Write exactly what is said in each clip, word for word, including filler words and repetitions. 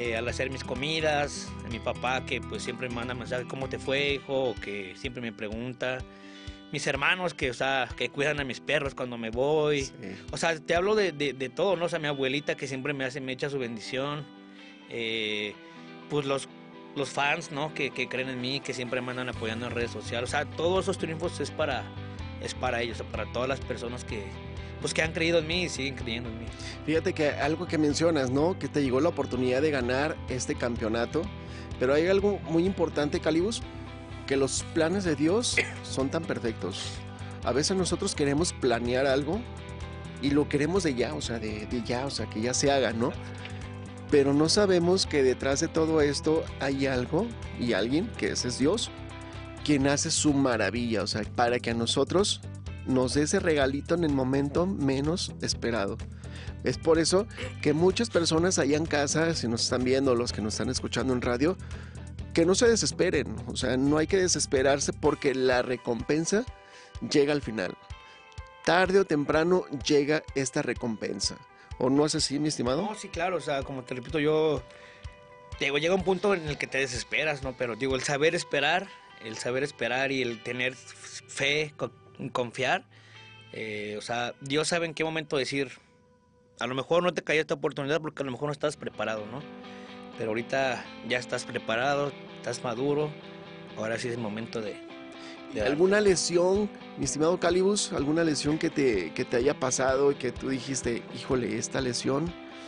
eh, al hacer mis comidas, a mi papá que pues siempre me manda mensajes, ¿cómo te fue, hijo? O que siempre me pregunta. Mis hermanos que, o sea, que cuidan a mis perros cuando me voy. Sí. O sea, te hablo de, de, de todo, ¿no? O sea, mi abuelita que siempre me hace, me echa su bendición. Eh, pues los, los fans, ¿no? Que, que creen en mí, que siempre me andan apoyando en redes sociales. O sea, todos esos triunfos es para, es para ellos, o sea, para todas las personas que, pues, que han creído en mí y siguen creyendo en mí. Fíjate que algo que mencionas, ¿no? Que te llegó la oportunidad de ganar este campeonato, pero hay algo muy importante, Calibus, que los planes de Dios son tan perfectos. A veces nosotros queremos planear algo y lo queremos de ya, o sea, de, de ya, o sea, que ya se haga, ¿no? Pero no sabemos que detrás de todo esto hay algo y alguien, que ese es Dios, quien hace su maravilla, o sea, para que a nosotros nos dé ese regalito en el momento menos esperado. Es por eso que muchas personas allá en casa, si nos están viendo, los que nos están escuchando en radio, que no se desesperen, o sea, no hay que desesperarse porque la recompensa llega al final. Tarde o temprano llega esta recompensa. ¿O no es así, mi estimado? No, sí, claro, o sea, como te repito, yo, digo, llega un punto en el que te desesperas, ¿no? Pero digo, el saber esperar, el saber esperar y el tener fe, confiar, eh, o sea, Dios sabe en qué momento decir, a lo mejor no te cayó esta oportunidad porque a lo mejor no estás preparado, ¿no? Pero ahorita ya estás preparado, estás maduro, ahora sí es el momento de... de ¿Alguna lesión, mi estimado Calibus, alguna lesión que te, que te haya pasado y que tú dijiste, híjole, esta lesión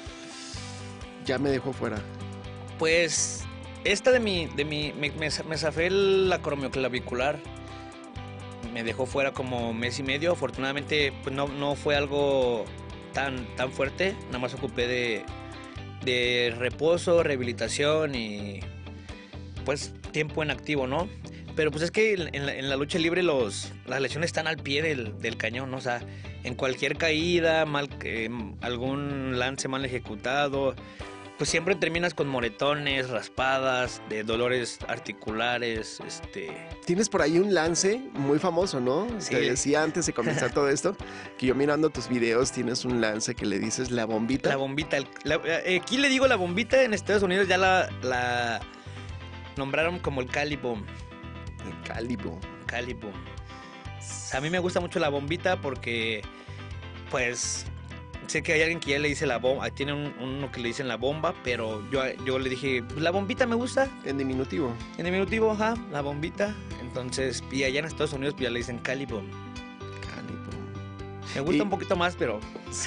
ya me dejó fuera? Pues esta de mi, de mi me, me, me zafé la acromioclavicular, me dejó fuera como mes y medio, afortunadamente pues no, no fue algo tan, tan fuerte, nada más ocupé de... de reposo, rehabilitación y pues tiempo en activo, ¿no? Pero pues es que en la, en la lucha libre los, las lesiones están al pie del, del cañón, ¿no? O sea, en cualquier caída, mal, eh, algún lance mal ejecutado, pues siempre terminas con moretones, raspadas, de dolores articulares, este... Tienes por ahí un lance muy famoso, ¿no? Sí. Te decía antes de comenzar todo esto, que yo mirando tus videos tienes un lance que le dices la bombita. La bombita. El, la, aquí le digo la bombita, en Estados Unidos ya la, la nombraron como el Cali Bomb. El Cali Bomb. Cali Bomb. O sea, a mí me gusta mucho la bombita porque, pues... sé que hay alguien que ya le dice la bomba, tiene un, uno que le dicen la bomba, pero yo, yo le dije, pues la bombita me gusta. En diminutivo. En diminutivo, ajá, la bombita. Entonces, y allá en Estados Unidos pues ya le dicen Cali Bomb. Cali Bomb. Me gusta Y... un poquito más, pero...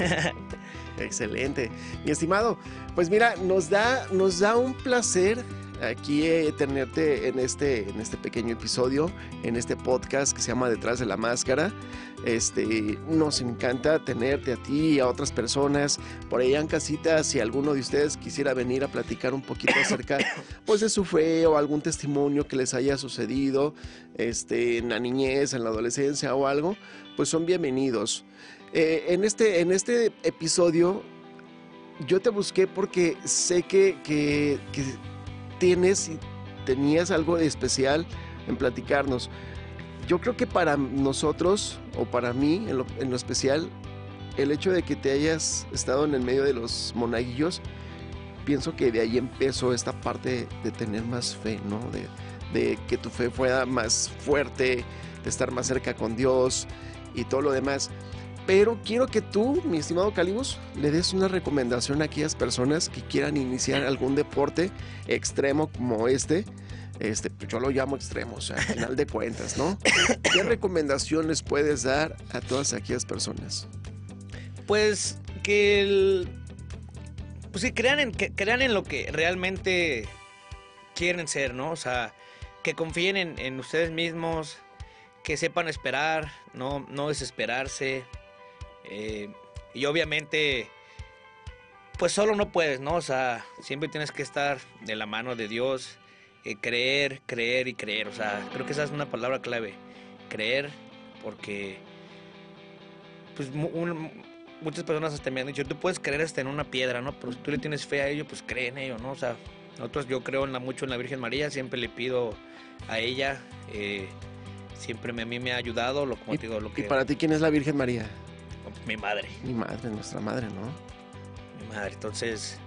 Excelente. Mi estimado, pues mira, nos da, nos da un placer aquí eh, tenerte en este, en este pequeño episodio, en este podcast que se llama Detrás de la Máscara. Este, nos encanta tenerte a ti y a otras personas por allá en casita. Si alguno de ustedes quisiera venir a platicar un poquito acerca pues de su fe o algún testimonio que les haya sucedido este, en la niñez, en la adolescencia o algo, pues son bienvenidos. Eh, en, este, en este episodio yo te busqué porque sé que, que, que tienes y tenías algo de especial en platicarnos. Yo creo que para nosotros, o para mí en lo, en lo especial, el hecho de que te hayas estado en el medio de los monaguillos, pienso que de ahí empezó esta parte de tener más fe, ¿no? De, de que tu fe fuera más fuerte, de estar más cerca con Dios y todo lo demás. Pero quiero que tú, mi estimado Calibus, le des una recomendación a aquellas personas que quieran iniciar algún deporte extremo como este. Este, pues yo lo llamo extremo, o sea, al final de cuentas, ¿no? ¿Qué recomendación les puedes dar a todas aquellas personas? Pues que el, pues que crean en que crean en lo que realmente quieren ser, ¿no? O sea, que confíen en, en ustedes mismos, que sepan esperar, no, no desesperarse. Eh, y obviamente, pues solo no puedes, ¿no? O sea, siempre tienes que estar de la mano de Dios. Eh, creer, creer y creer, o sea, creo que esa es una palabra clave, creer, porque pues un, muchas personas hasta me han dicho, tú puedes creer hasta en una piedra, ¿no? Pero si tú le tienes fe a ello, pues cree en ello, ¿no? O sea, nosotros, yo creo en la, mucho en la Virgen María, siempre le pido a ella, eh, siempre me, a mí me ha ayudado, lo, como y, te digo, lo que... ¿Y para ti quién es la Virgen María? Mi madre. Mi madre, nuestra madre, ¿no? Mi madre, entonces...